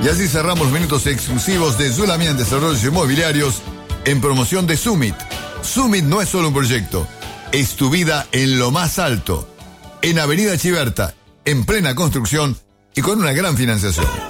Y así cerramos los minutos exclusivos de Zulamian Desarrollos Inmobiliarios en promoción de Summit. Summit no es solo un proyecto, es tu vida en lo más alto. En Avenida Chiberta, en plena construcción y con una gran financiación.